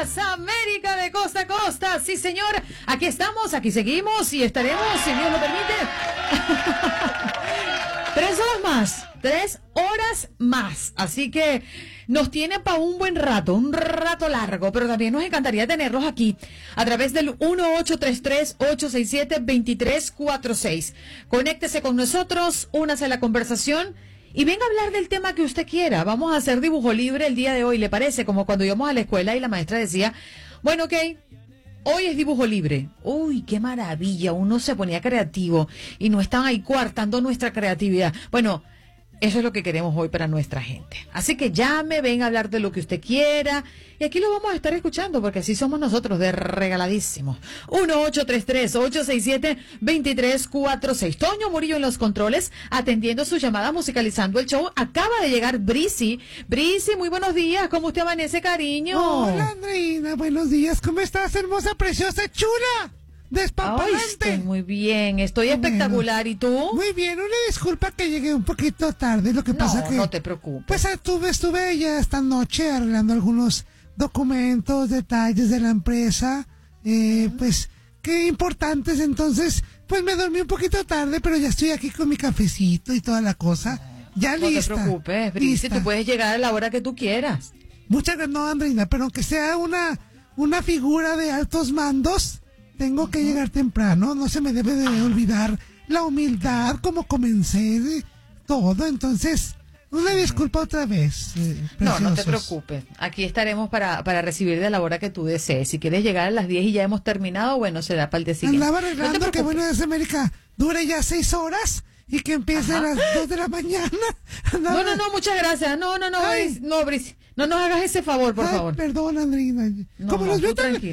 las Américas de costa a costa. Sí, señor. Aquí estamos, aquí seguimos y estaremos, si Dios lo permite. 3 horas más. 3 horas más. Así que nos tiene para un buen rato, un rato largo, pero también nos encantaría tenerlos aquí a través del 1833-867-2346. Conéctese con nosotros, únase a la conversación y venga a hablar del tema que usted quiera. Vamos a hacer dibujo libre el día de hoy, ¿le parece? Como cuando íbamos a la escuela y la maestra decía, bueno, ok, hoy es dibujo libre. Uy, qué maravilla, uno se ponía creativo y no están ahí coartando nuestra creatividad. Bueno, eso es lo que queremos hoy para nuestra gente. Así que llame, ven a hablar de lo que usted quiera. Y aquí lo vamos a estar escuchando porque así somos nosotros, de regaladísimos. 1833-867-2346. Toño Murillo en los controles, atendiendo sus llamadas, musicalizando el show. Acaba de llegar Brisi. Brisi, muy buenos días. ¿Cómo usted amanece, cariño? Hola, Andreina. Buenos días. ¿Cómo estás, hermosa, preciosa, chula? Despampanante. Ay, estoy muy bien, estoy espectacular. ¿Y tú? Muy bien, una disculpa que llegué un poquito tarde. Lo que pasa que... No te preocupes. Pues estuve ya esta noche arreglando algunos documentos, detalles de la empresa, pues, qué importantes. Entonces, pues me dormí un poquito tarde, pero ya estoy aquí con mi cafecito y toda la cosa. Ya lista. No te preocupes, Brisi, tú puedes llegar a la hora que tú quieras. Muchas gracias, no, Andreina, pero aunque sea una figura de altos mandos, tengo que llegar temprano, no se me debe de olvidar la humildad, como comencé, todo. Entonces, una disculpa otra vez. No te preocupes, aquí estaremos para recibir de la hora que tú desees. Si quieres llegar a las 10 y ya hemos terminado, bueno, será para el día siguiente. Andaba arreglando que Buenos Días América dure ya 6 horas y que empiece a las 2 de la mañana. No, muchas gracias. No, Brisi, no nos hagas ese favor, por favor. Perdón, Andrina. Como los veo tan